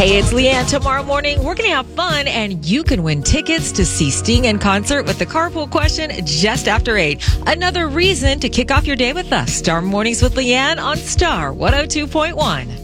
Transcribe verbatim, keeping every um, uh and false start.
Hey, it's Leanne. Tomorrow morning, we're going to have fun, and you can win tickets to see Sting in concert with the carpool question just after eight. Another reason to kick off your day with us. Star Mornings with Leanne on Star one oh two point one.